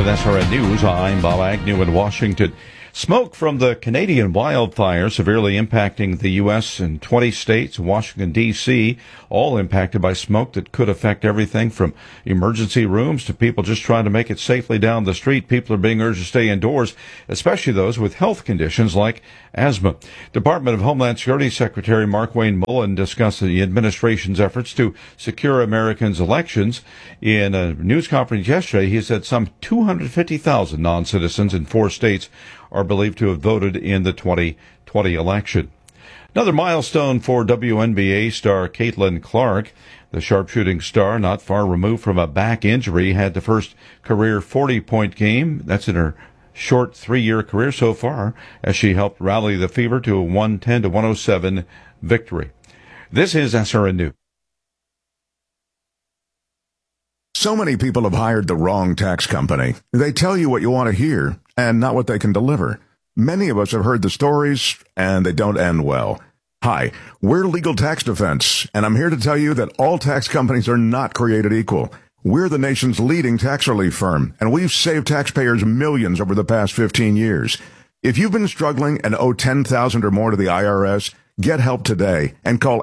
with SRN News. I'm Bob Agnew in Washington. Smoke from the Canadian wildfire severely impacting the U.S. and 20 states, Washington, D.C., all impacted by smoke that could affect everything from emergency rooms to people just trying to make it safely down the street. People are being urged to stay indoors, especially those with health conditions like asthma. Department of Homeland Security Secretary Markwayne Mullin discussed the administration's efforts to secure Americans' elections. In a news conference yesterday, he said some 250,000 non-citizens in 4 states are believed to have voted in the 2020 election. Another milestone for WNBA star Caitlin Clark. The sharpshooting star, not far removed from a back injury, had the first career 40-point game. That's in her short 3-year career so far, as she helped rally the Fever to a 110-107 victory. This is SRN News. So many people have hired the wrong tax company. They tell you what you want to hear and not what they can deliver. Many of us have heard the stories, and they don't end well. Hi, we're Legal Tax Defense, and I'm here to tell you that all tax companies are not created equal. We're the nation's leading tax relief firm, and we've saved taxpayers millions over the past 15 years. If you've been struggling and owe $10,000 or more to the IRS, get help today and call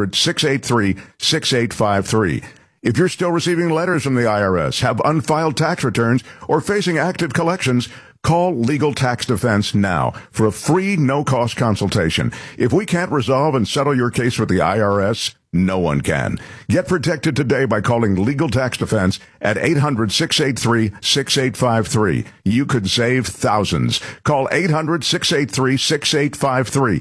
800-683-6853. If you're still receiving letters from the IRS, have unfiled tax returns, or facing active collections, call Legal Tax Defense now for a free, no-cost consultation. If we can't resolve and settle your case with the IRS, no one can. Get protected today by calling Legal Tax Defense at 800-683-6853. You could save thousands. Call 800-683-6853.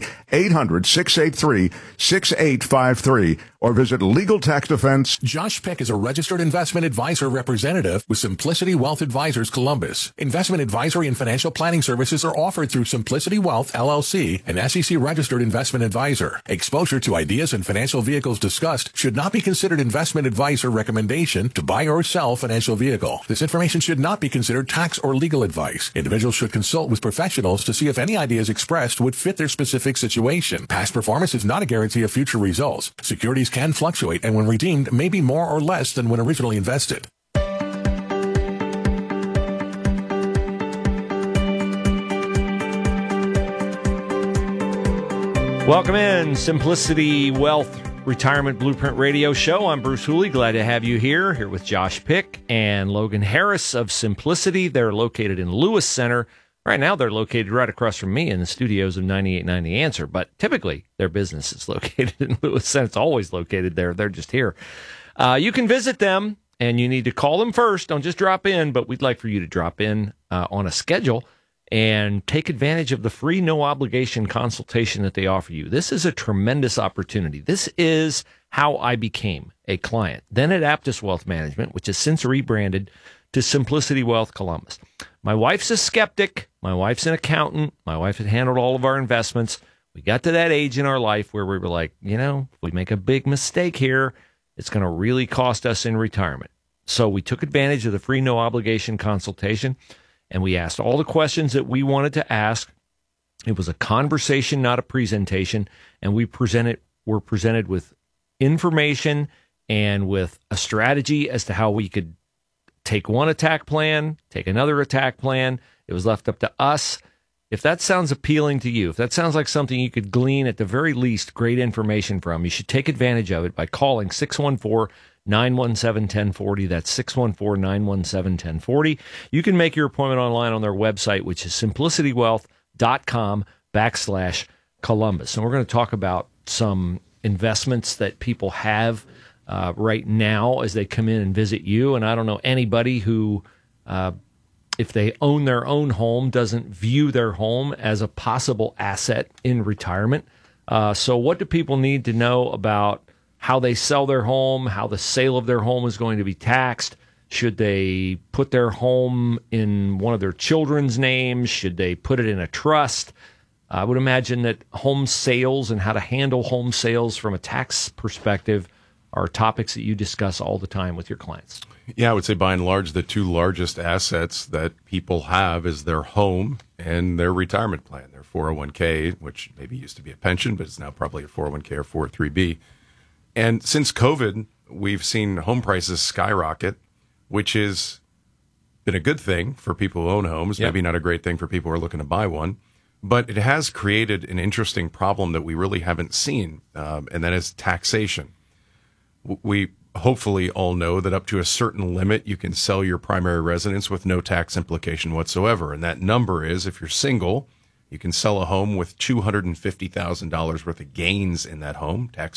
800-683-6853. Or visit Legal Tax Defense. Josh Peck is a registered investment advisor representative with Simplicity Wealth Advisors Columbus. Investment advisory and financial planning services are offered through Simplicity Wealth, LLC, an SEC-registered investment advisor. Exposure to ideas and financial vehicles discussed should not be considered investment advice or recommendation to buy or sell financial vehicle. This information should not be considered tax or legal advice. Individuals should consult with professionals to see if any ideas expressed would fit their specific situation. Past performance is not a guarantee of future results. Securities can fluctuate and when redeemed may be more or less than when originally invested. Welcome in, Simplicity Wealth Retirement Blueprint Radio Show. I'm Bruce Hooley. Glad to have you here with Josh Pick and Logan Harris of Simplicity. They're located in Lewis Center. Right now, they're located right across from me in the studios of 98.9 The Answer, but typically their business is located in Lewis Center. It's always located there. They're just here. You can visit them, and you need to call them first. Don't just drop in, but we'd like for you to drop in on a schedule and take advantage of the free, no-obligation consultation that they offer you. This is a tremendous opportunity. This is how I became a client, then at Aptus Wealth Management, which has since rebranded to Simplicity Wealth Columbus. My wife's a skeptic. My wife's an accountant. My wife had handled all of our investments. We got to that age in our life where we were like, if we make a big mistake here, it's going to really cost us in retirement. So we took advantage of the free no-obligation consultation, and we asked all the questions that we wanted to ask. It was a conversation, not a presentation, and were presented with information and with a strategy as to how we could take one attack plan, take another attack plan. It was left up to us. If that sounds appealing to you, if that sounds like something you could glean at the very least great information from, you should take advantage of it by calling 614-917-1040. That's 614-917-1040. You can make your appointment online on their website, which is simplicitywealth.com/Columbus. And we're going to talk about some investments that people have right now as they come in and visit you. And I don't know anybody who, if they own their own home, doesn't view their home as a possible asset in retirement. So what do people need to know about how they sell their home, how the sale of their home is going to be taxed? Should they put their home in one of their children's names? Should they put it in a trust? I would imagine that home sales and how to handle home sales from a tax perspective are topics that you discuss all the time with your clients. Yeah, I would say by and large, the two largest assets that people have is their home and their retirement plan, their 401k, which maybe used to be a pension, but it's now probably a 401k or 403b. And since COVID, we've seen home prices skyrocket, which is been a good thing for people who own homes, Yep. maybe not a great thing for people who are looking to buy one. But it has created an interesting problem that we really haven't seen, and that is taxation. We hopefully all know that up to a certain limit, you can sell your primary residence with no tax implication whatsoever. And that number is, if you're single, you can sell a home with $250,000 worth of gains in that home, tax